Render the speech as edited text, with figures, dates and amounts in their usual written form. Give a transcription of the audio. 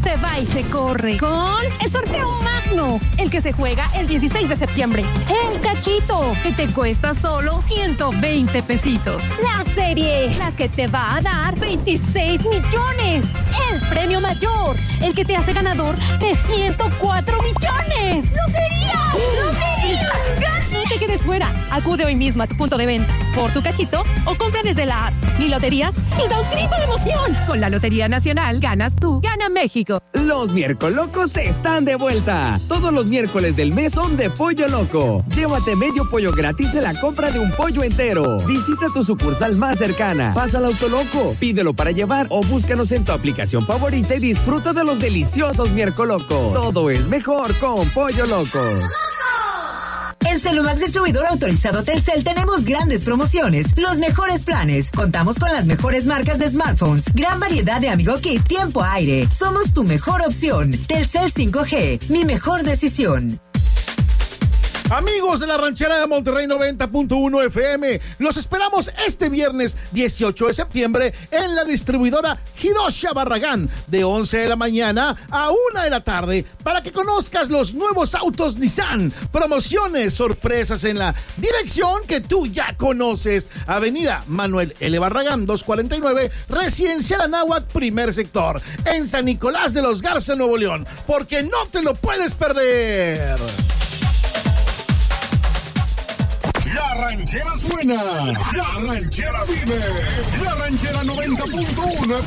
se va y se corre con el sorteo magno, el que se juega el 16 de septiembre. El cachito, que te cuesta solo 120 pesitos. La serie, la que te va a dar 26 millones. El premio mayor, el que te hace ganador de 104 millones. ¡Lotería! ¡Lotería! No te quedes fuera. Acude hoy mismo a tu punto de venta por tu cachito o compra desde la app Mi Lotería y da un grito de emoción. Con la Lotería Nacional ganas tú, gana México. Los Miércolocos están de vuelta. Todos los miércoles del mes son de Pollo Loco. Llévate medio pollo gratis en la compra de un pollo entero. Visita tu sucursal más cercana. Pasa al Autoloco, pídelo para llevar o búscanos en tu aplicación favorita y disfruta de los deliciosos Miércolocos. Todo es mejor con Pollo Loco. En Celumax Distribuidor Autorizado Telcel tenemos grandes promociones, los mejores planes. Contamos con las mejores marcas de smartphones, gran variedad de Amigo Kit, tiempo aire. Somos tu mejor opción. Telcel 5G, mi mejor decisión. Amigos de la Ranchera de Monterrey 90.1 FM, los esperamos este viernes 18 de septiembre en la distribuidora Hidosha Barragán de 11 de la mañana a 1 de la tarde para que conozcas los nuevos autos Nissan, promociones, sorpresas en la dirección que tú ya conoces. Avenida Manuel L. Barragán 249, Residencial Anáhuac, primer sector, en San Nicolás de los Garza, Nuevo León, porque no te lo puedes perder. La ranchera suena, la ranchera vive, la ranchera 90.1